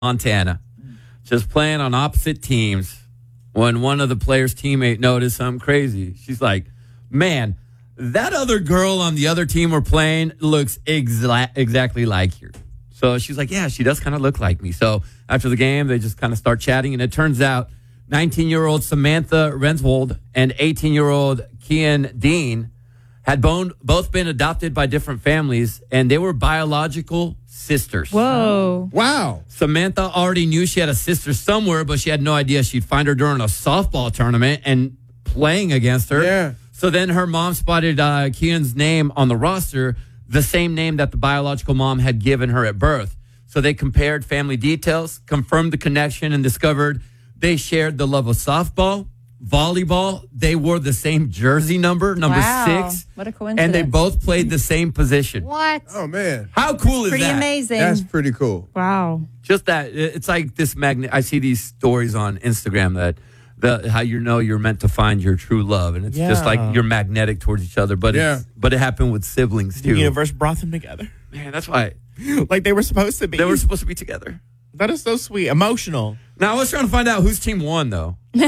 Montana, just playing on opposite teams. When one of the players' teammate noticed something crazy, she's like, man, that other girl on the other team we're playing looks exactly like you. So she's like, yeah, she does kind of look like me. So after the game, they just kind of start chatting. And it turns out 19-year-old Samantha Renswold and 18-year-old Kian Dean had both been adopted by different families, and they were biological sisters. Whoa. Wow. Samantha already knew she had a sister somewhere, but she had no idea she'd find her during a softball tournament and playing against her. Yeah. So then her mom spotted Kian's name on the roster, the same name that the biological mom had given her at birth. So they compared family details, confirmed the connection, and discovered they shared the love of softball, volleyball. They wore the same jersey number Wow. 6. What a coincidence. And they both played the same position. What? Oh, man. How cool is Pretty that? amazing. That's pretty cool. Wow. Just that it's like this magnet. I see these stories on Instagram that how you're meant to find your true love, and it's just like you're magnetic towards each other. But it happened with siblings too. The universe brought them together. Man, that's why Like they were supposed to be. they were supposed to be together. That is so sweet. Emotional. Now I was trying to find out whose team won though. So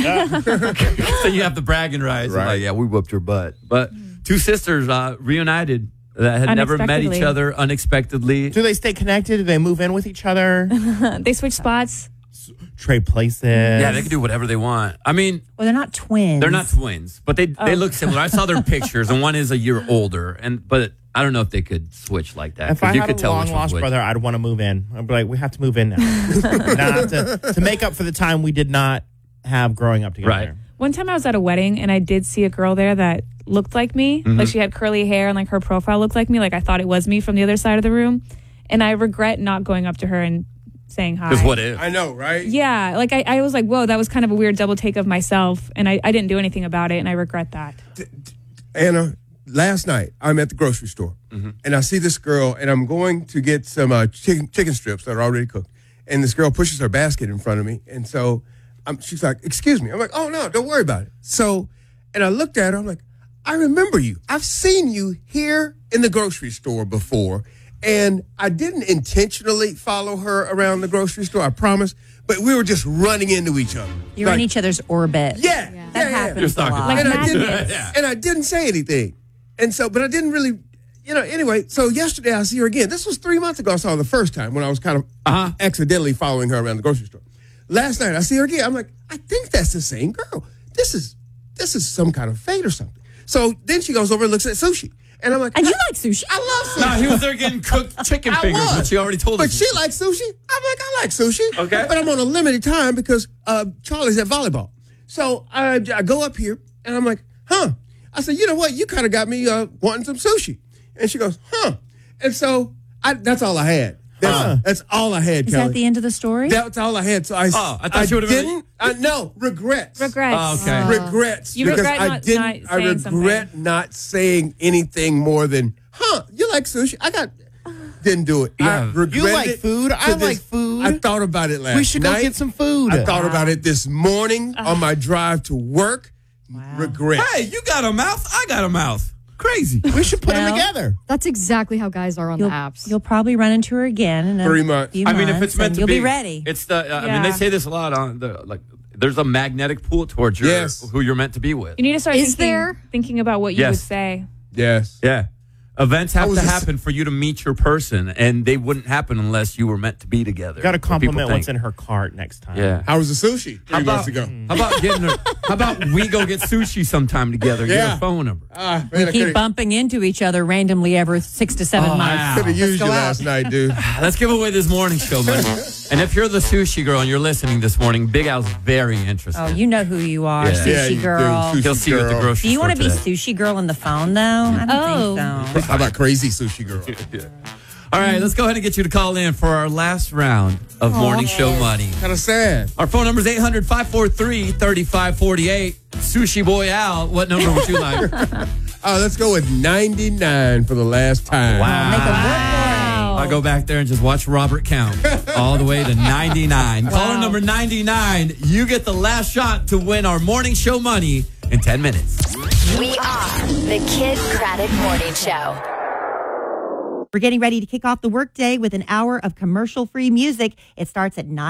you have the bragging rights. Right. Like, yeah, we whooped your butt. But two sisters reunited that had never met each Unexpectedly. other unexpectedly. Do they stay connected? Do they move in with each other? They switch spots. Trade places? Yeah, they can do whatever they want. I mean, Well, they're not twins. they're not twins, but they look similar. I saw their pictures, and one is a year older, but I don't know if they could switch like that. If 'cause I you had could a tell which long one's lost which. brother, I'd want to move in. I'd be like, we have to move in now. Now to make up for the time we did not have growing up together. Right. One time I was at a wedding and I did see a girl there that looked like me. Like she had curly hair and like her profile looked like me. Like I thought it was me from the other side of the room. And I regret not going up to her and saying hi. Because what if? I know, right? Yeah. Like I was like, whoa, that was kind of a weird double take of myself. And I didn't do anything about it. And I regret that. Anna, last night I'm at the grocery store and I see this girl and I'm going to get some chicken strips that are already cooked. And this girl pushes her basket in front of me. And so she's like, excuse me. I'm like, oh, no, don't worry about it. So, and I looked at her. I'm like, I remember you. I've seen you here in the grocery store before. And I didn't intentionally follow her around the grocery store, I promise. But we were just running into each other. You're in each other's orbit. Yeah. That You're happens a stalking. lot. Like and I didn't, magnets. and I didn't say anything. And so, but I didn't really, anyway, so yesterday I see her again. This was 3 months ago I saw her the first time when I was kind of accidentally following her around the grocery store. Last night I see her again. I'm like, I think that's the same girl. This is some kind of fate or something. So then she goes over and looks at sushi. And I'm like, And you like sushi? I love sushi. No, he was there getting cooked chicken fingers, was. but she already told But us. she likes sushi. I'm like, I like sushi. Okay. But I'm on a limited time because Charlie's at volleyball. So I go up here and I'm like, I said, you know what? You kind of got me wanting some sushi. And she goes, And so that's all I had. That's all I had, Is Kelly. that the end of the story? That's all I had. So I thought you would've been- didn't. No, regrets. Regrets. Oh, okay. Regrets. You because regret I not didn't. saying I regret something. not saying anything more than, you like sushi? Didn't do it. Yeah. I regret You like it food? to I this- like food. I thought about it last night. We should go get some food. I thought about it this morning on my drive to work. Regret. Hey, you got a mouth. I got a mouth. Crazy. We should put them Well, together. That's exactly how guys are on the apps. You'll probably run into her again in 3 months. few I mean, if months, it's meant and to you'll be, ready. It's the. I mean, they say this a lot on the There's a magnetic pull towards who you're meant to be with. You need to start Is there? thinking about what you Yes. would say. Yes. Yeah. Events have was to just- happen for you to meet your person, and they wouldn't happen unless you were meant to be together. Got to What people compliment what's think. in her cart next time. Yeah. How was the sushi How 3 months about, ago? how about getting her? How about we go get sushi sometime together? Get Yeah. her phone number. Man, We I keep coulda- bumping into each other randomly every 6 to 7 Oh, months. wow. Could have used go you out. last night, dude. Let's give away this morning show money. And if you're the sushi girl and you're listening this morning, Big Al's very interested. Oh, you know who you are, Yeah. sushi Yeah, you do. girl. Sushi He'll see you at the girl. grocery Do you store want to be today. sushi girl on the phone, though? I don't think so. How about crazy sushi girl? All right, let's go ahead and get you to call in for our last round of morning show money. Kind of sad. Our phone number is 800-543-3548. Sushi Boy Al, what number would you like? Let's go with 99 for the last time. Make a I go back there and just watch Robert count all the way to 99. Caller number 99, you get the last shot to win our morning show money in 10 minutes. We are the Kid Craddock Morning Show. We're getting ready to kick off the workday with an hour of commercial-free music. It starts at 9.